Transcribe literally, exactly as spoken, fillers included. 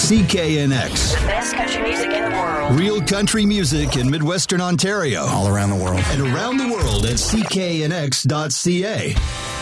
C K N X. The best country music in the world. Real country music in Midwestern Ontario. All around the world. And around the world at C K N X dot C A.